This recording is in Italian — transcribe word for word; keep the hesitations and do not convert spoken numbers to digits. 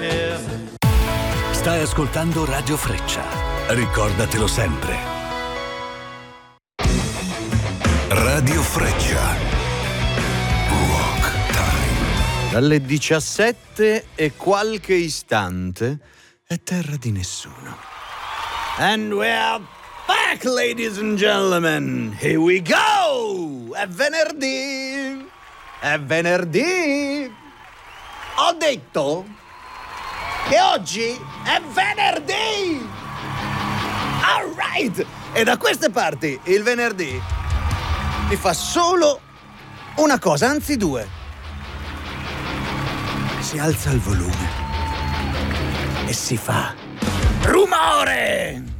Stai ascoltando Radio Freccia. Ricordatelo sempre. Radio Freccia. Rock Time. Dalle diciassette e qualche istante è terra di nessuno. And we're back, ladies and gentlemen. Here we go. È venerdì. È venerdì. Ho detto che oggi è venerdì. All right. E da queste parti il venerdì mi fa solo una cosa, anzi due. Si alza il volume e si fa rumore.